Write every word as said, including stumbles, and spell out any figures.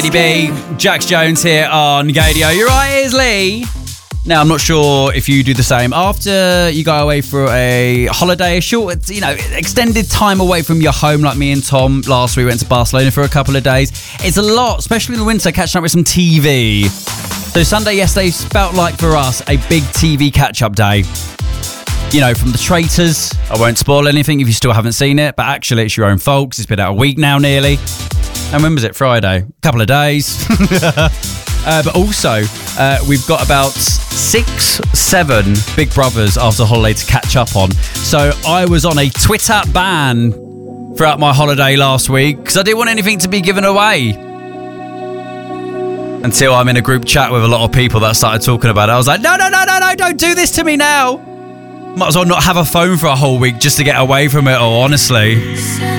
B, Jax Jones here on Gadio. You're right, here's Lee. Now, I'm not sure if you do the same. After you go away for a holiday, a short, you know, extended time away from your home, like me and Tom last week, went to Barcelona for a couple of days. It's a lot, especially in the winter, catching up with some T V. So Sunday yesterday felt like for us a big T V catch-up day. You know, from The Traitors. I won't spoil anything if you still haven't seen it, but actually it's your own fault because it's been out a week now nearly. And when was it? Friday. A couple of days. uh, but also, uh, we've got about six, seven Big Brothers after holiday to catch up on. So I was on a Twitter ban throughout my holiday last week because I didn't want anything to be given away. Until I'm in a group chat with a lot of people that started talking about it. I was like, no, no, no, no, no, don't do this to me now. Might as well not have a phone for a whole week just to get away from it all, honestly.